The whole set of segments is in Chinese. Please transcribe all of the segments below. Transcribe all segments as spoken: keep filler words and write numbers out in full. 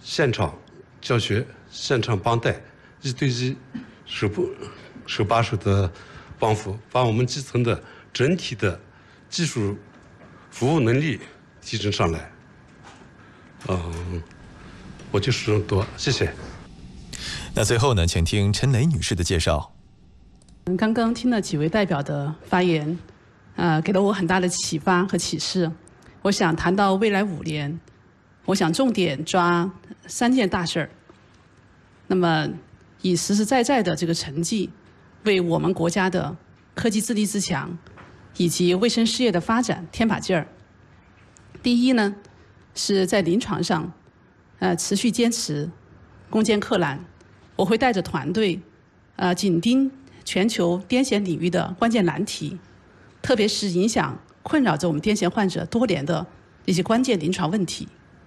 现场教学、现场帮带，一对一、手不手把手的帮扶，把我们基层的整体的技术服务能力提升上来。嗯，我就是这么多，谢谢。 那最后呢，请听陈雷女士的介绍。 刚刚听了几位代表的发言，呃，给了我很大的启发和启示。我想谈到未来五年，我想重点抓三件大事儿。那么，以实实在在的这个成绩，为我们国家的科技自立自强以及卫生事业的发展添把劲儿。第一呢，是在临床上，呃，持续坚持攻坚克难。我会带着团队，呃，紧盯全球癫痫领域的关键难题，特别是影响困扰着我们癫痫患者多年的一些关键临床问题。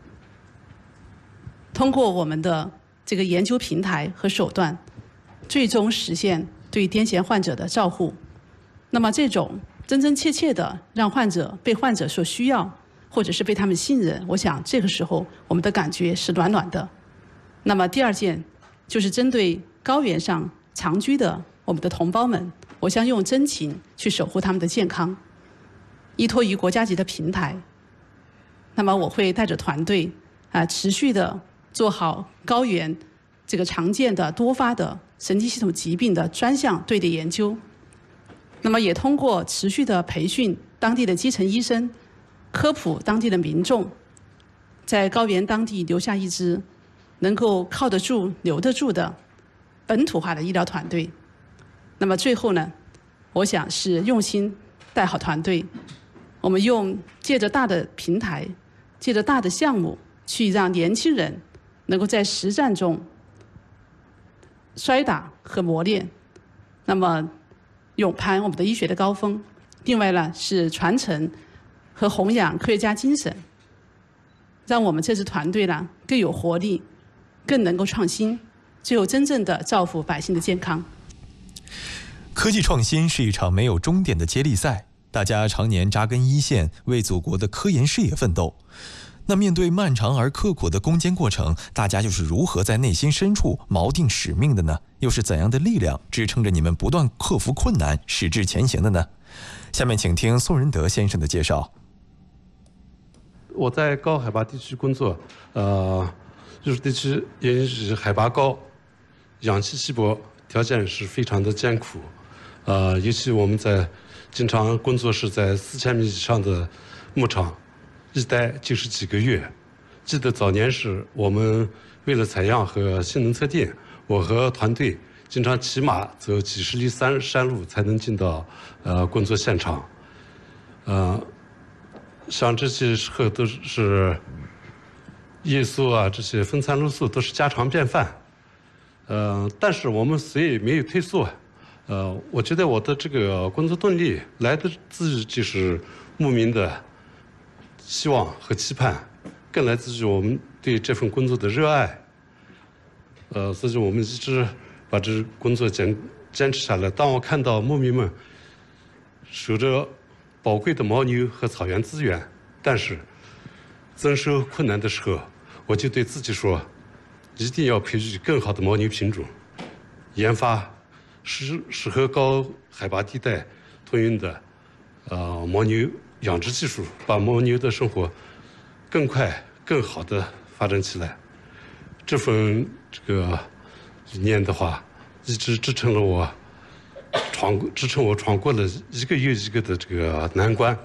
通过我们的这个研究平台和手段，最终实现对癫痫患者的照护。那么这种真真切切的让患者被患者所需要，或者是被他们信任，我想这个时候我们的感觉是暖暖的。那么第二件就是针对高原上长居的我们的同胞们，我将用真情去守护他们的健康，依托于国家级的平台。那么我会带着团队啊、呃，持续的做好高原这个常见的多发的神经系统疾病的专项队列研究。那么也通过持续的培训当地的基层医生，科普当地的民众，在高原当地留下一支能够靠得住、留得住的本土化的医疗团队。那么最后呢，我想是用心带好团队，我们用借着大的平台，借着大的项目，去让年轻人能够在实战中摔打和磨练，那么勇攀我们的医学的高峰。另外呢，是传承和弘扬科学家精神，让我们这支团队呢更有活力，更能够创新，最后真正的造福百姓的健康。 科技创新是一场没有终点的接力赛，大家常年扎根一线，为祖国的科研事业奋斗。那面对漫长而刻苦的攻坚过程，大家又是如何在内心深处锚定使命的呢？又是怎样的力量支撑着你们不断克服困难，矢志前行的呢？下面请听宋仁德先生的介绍。 我在高海拔地区工作，呃，玉树地区因是海拔高，氧气稀薄，条件是非常的艰苦，呃，尤其我们在经常工作是在四千米以上的牧场，一待就是几个月。记得早年时，我们为了采样和性能测定，我和团队经常骑马走几十里山山路才能进到呃工作现场，呃。像这些时候都是夜宿啊，这些风餐露宿都是家常便饭。呃，但是我们谁也没有退缩。呃，我觉得我的这个工作动力来自于就是牧民的希望和期盼，更来自于我们对这份工作的热爱。呃，所以我们一直把这工作坚坚持下来。当我看到牧民们守着宝贵的牦牛和草原资源，但是增收困难的时候，我就对自己说，一定要培育更好的牦牛品种，研发适适合高海拔地带通用的呃牦牛养殖技术，把牦牛的生活更快更好的发展起来。这份这个理念的话，一直支撑了我闯支撑我闯过了一个又一个的这个难关。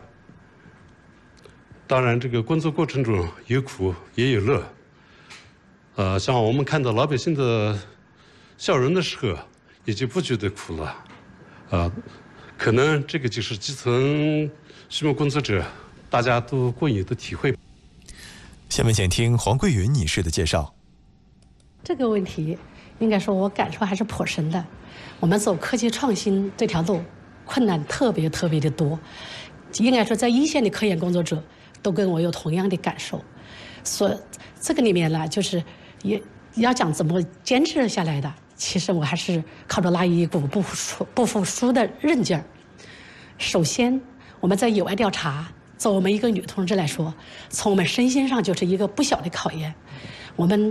当然，这个工作过程中有苦也有乐。呃，像我们看到老百姓的笑容的时候，也就不觉得苦了。呃，可能这个就是基层畜牧工作者大家都共有的体会。 下面请听黄桂云女士的介绍。 这个问题，应该说我感受还是颇深的。我们走科技创新这条路，困难特别特别的多。应该说，在一线的科研工作者都跟我有同样的感受。所这个里面呢，就是也要讲怎么坚持下来的。其实我还是靠着那一股不服输、不服输的韧劲儿。首先，我们在野外调查，作为我们一个女同志来说，从我们身心上就是一个不小的考验。我们